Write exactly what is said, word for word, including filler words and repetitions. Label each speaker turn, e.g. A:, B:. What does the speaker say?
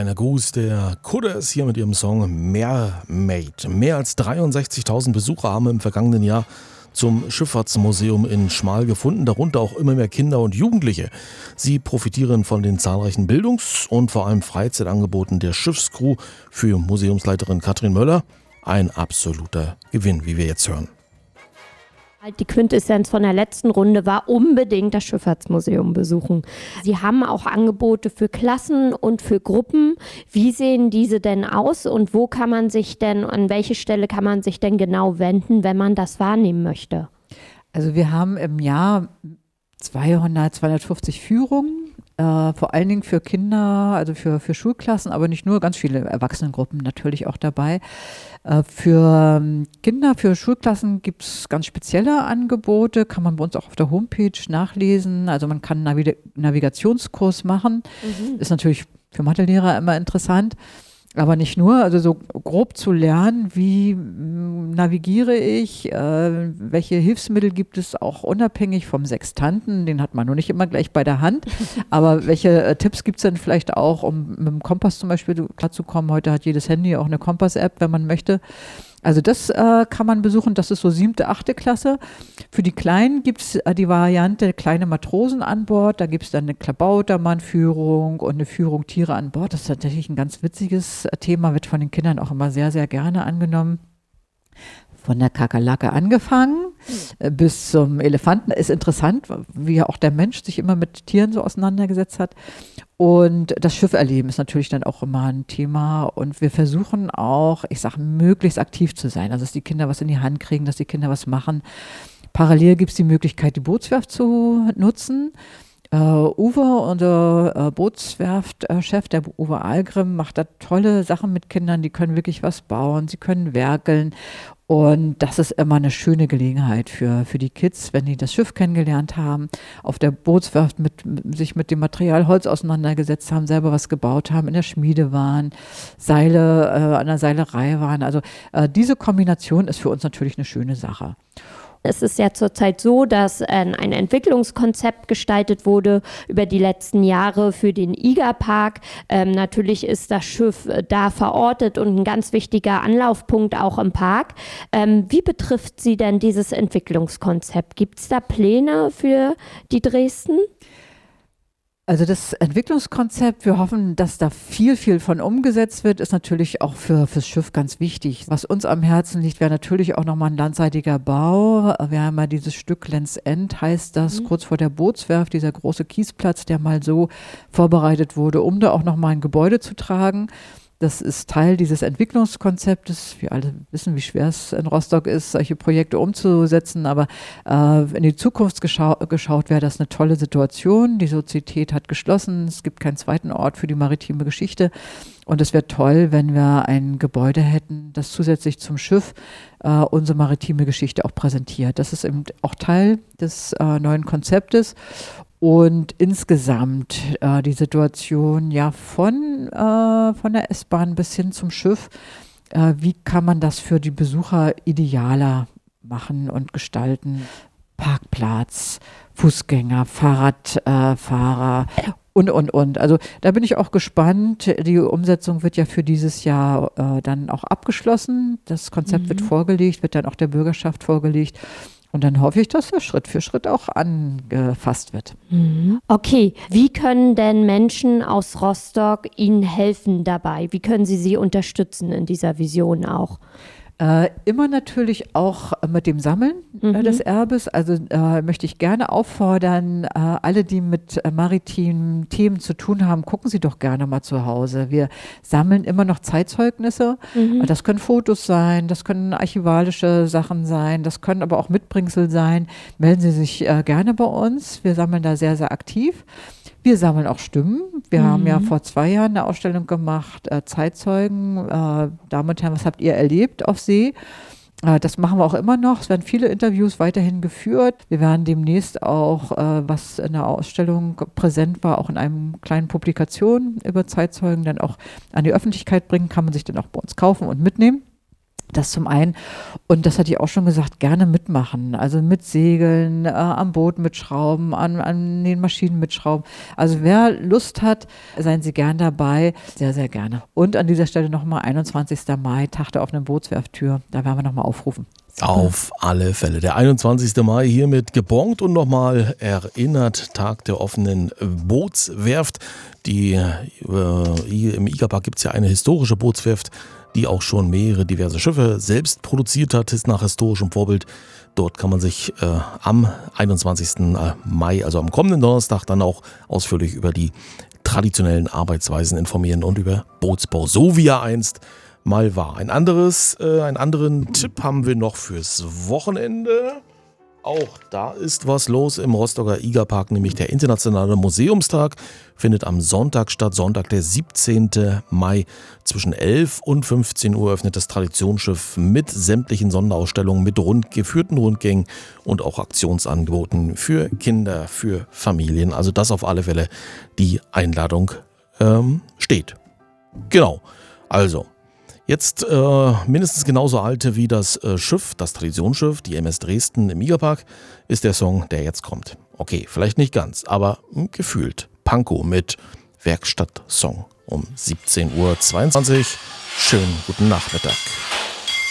A: kleiner Gruß der Kudders hier mit ihrem Song Mermaid. Mehr als dreiundsechzigtausend Besucher haben im vergangenen Jahr zum Schifffahrtsmuseum in Schmal gefunden, darunter auch immer mehr Kinder und Jugendliche. Sie profitieren von den zahlreichen Bildungs- und vor allem Freizeitangeboten der Schiffscrew. Für Museumsleiterin Katrin Möller ein absoluter Gewinn, wie wir jetzt hören.
B: Die Quintessenz von der letzten Runde war unbedingt das Schifffahrtsmuseum besuchen. Sie haben auch Angebote für Klassen und für Gruppen. Wie sehen diese denn aus und wo kann man sich denn, an welche Stelle kann man sich denn genau wenden, wenn man das wahrnehmen möchte?
C: Also wir haben im Jahr zweihundert, zweihundertfünfzig Führungen. Äh, vor allen Dingen für Kinder, also für, für Schulklassen, aber nicht nur, ganz viele Erwachsenengruppen natürlich auch dabei. Äh, für Kinder, für Schulklassen gibt es ganz spezielle Angebote, kann man bei uns auch auf der Homepage nachlesen. Also man kann einen Navi- Navigationskurs machen, mhm. Ist natürlich für Mathelehrer immer interessant. Aber nicht nur, also so grob zu lernen, wie m, navigiere ich, äh, welche Hilfsmittel gibt es auch unabhängig vom Sextanten, den hat man nur nicht immer gleich bei der Hand, aber welche äh, Tipps gibt es denn vielleicht auch, um mit dem Kompass zum Beispiel klarzukommen? Heute hat jedes Handy auch eine Kompass-App, wenn man möchte. Also das äh, kann man besuchen, das ist so siebte, achte Klasse. Für die Kleinen gibt es äh, die Variante kleine Matrosen an Bord, da gibt es dann eine Klabautermann-Führung und eine Führung Tiere an Bord. Das ist tatsächlich ein ganz witziges Thema, wird von den Kindern auch immer sehr, sehr gerne angenommen. Von der Kakerlake angefangen äh, bis zum Elefanten. Ist interessant, wie ja auch der Mensch sich immer mit Tieren so auseinandergesetzt hat. Und das Schifferleben ist natürlich dann auch immer ein Thema. Und wir versuchen auch, ich sage, möglichst aktiv zu sein. Also, dass die Kinder was in die Hand kriegen, dass die Kinder was machen. Parallel gibt es die Möglichkeit, die Bootswerft zu nutzen. Uh, Uwe, unser uh, Bootswerftchef, der Uwe Algrim, macht da tolle Sachen mit Kindern, die können wirklich was bauen, sie können werkeln und das ist immer eine schöne Gelegenheit für, für die Kids, wenn die das Schiff kennengelernt haben, auf der Bootswerft mit, mit, sich mit dem Material Holz auseinandergesetzt haben, selber was gebaut haben, in der Schmiede waren, Seile, äh, an der Seilerei waren. Also äh, diese Kombination ist für uns natürlich eine schöne Sache.
B: Es ist ja zurzeit so, dass äh, ein Entwicklungskonzept gestaltet wurde über die letzten Jahre für den I G A-Park. Ähm, natürlich ist das Schiff äh, da verortet und ein ganz wichtiger Anlaufpunkt auch im Park. Ähm, wie betrifft Sie denn dieses Entwicklungskonzept? Gibt es da Pläne für die Dresden?
C: Also das Entwicklungskonzept, wir hoffen, dass da viel, viel von umgesetzt wird, ist natürlich auch für fürs Schiff ganz wichtig. Was uns am Herzen liegt, wäre natürlich auch nochmal ein landseitiger Bau. Wir haben ja dieses Stück Lenz End, heißt das, mhm. kurz vor der Bootswerft, dieser große Kiesplatz, der mal so vorbereitet wurde, um da auch nochmal ein Gebäude zu tragen. Das ist Teil dieses Entwicklungskonzeptes. Wir alle wissen, wie schwer es in Rostock ist, solche Projekte umzusetzen. Aber äh, in die Zukunft geschau- geschaut wäre das eine tolle Situation. Die Sozietät hat geschlossen. Es gibt keinen zweiten Ort für die maritime Geschichte. Und es wäre toll, wenn wir ein Gebäude hätten, das zusätzlich zum Schiff äh, unsere maritime Geschichte auch präsentiert. Das ist eben auch Teil des äh, neuen Konzeptes. Und insgesamt äh, die Situation ja von, äh, von der S-Bahn bis hin zum Schiff, äh, wie kann man das für die Besucher idealer machen und gestalten? Parkplatz, Fußgänger, Fahrradfahrer äh, und, und, und. Also da bin ich auch gespannt. Die Umsetzung wird ja für dieses Jahr äh, dann auch abgeschlossen. Das Konzept mhm. wird vorgelegt, wird dann auch der Bürgerschaft vorgelegt. Und dann hoffe ich, dass das Schritt für Schritt auch angefasst wird.
B: Okay, wie können denn Menschen aus Rostock Ihnen helfen dabei? Wie können Sie sie unterstützen in dieser Vision auch?
C: Äh, immer natürlich auch mit dem Sammeln mhm. äh, des Erbes. Also äh, möchte ich gerne auffordern, äh, alle, die mit äh, maritimen Themen zu tun haben, gucken Sie doch gerne mal zu Hause. Wir sammeln immer noch Zeitzeugnisse. Mhm. Das können Fotos sein, das können archivalische Sachen sein, das können aber auch Mitbringsel sein. Melden Sie sich äh, gerne bei uns. Wir sammeln da sehr, sehr aktiv. Wir sammeln auch Stimmen. Wir mhm. haben ja vor zwei Jahren eine Ausstellung gemacht, äh, Zeitzeugen, äh, Damen und Herren, was habt ihr erlebt auf See? Äh, das machen wir auch immer noch. Es werden viele Interviews weiterhin geführt. Wir werden demnächst auch, äh, was in der Ausstellung präsent war, auch in einem kleinen Publikation über Zeitzeugen dann auch an die Öffentlichkeit bringen. Kann man sich dann auch bei uns kaufen und mitnehmen. Das zum einen. Und das hatte ich auch schon gesagt, gerne mitmachen. Also mitsegeln, äh, am Boot mitschrauben, an, an den Maschinen mitschrauben. Also wer Lust hat, seien Sie gern dabei. Sehr, sehr gerne. Und an dieser Stelle nochmal einundzwanzigster Mai, Tag der offenen Bootswerfttür. Da werden wir nochmal aufrufen.
A: Auf alle Fälle. Der einundzwanzigster Mai hiermit gebongt und nochmal erinnert, Tag der offenen Bootswerft. Die, äh, im Igapark gibt es ja eine historische Bootswerft, die auch schon mehrere diverse Schiffe selbst produziert hat, ist nach historischem Vorbild. Dort kann man sich äh, am einundzwanzigsten Mai, also am kommenden Donnerstag, dann auch ausführlich über die traditionellen Arbeitsweisen informieren und über Bootsbau, so wie er einst mal war. Ein anderes, äh, einen anderen Tipp haben wir noch fürs Wochenende. Auch da ist was los im Rostocker Igapark, nämlich der Internationale Museumstag findet am Sonntag statt. Sonntag, der siebzehnten Mai zwischen elf und fünfzehn Uhr öffnet das Traditionsschiff mit sämtlichen Sonderausstellungen, mit rund, geführten Rundgängen und auch Aktionsangeboten für Kinder, für Familien. Also das auf alle Fälle die Einladung ähm, steht. Genau, also jetzt äh, mindestens genauso alt wie das äh, Schiff, das Traditionsschiff, die M S Dresden im Igapark, ist der Song, der jetzt kommt. Okay, vielleicht nicht ganz, aber mh, gefühlt. Pankow mit Werkstattsong um siebzehn Uhr zweiundzwanzig. Schönen guten Nachmittag.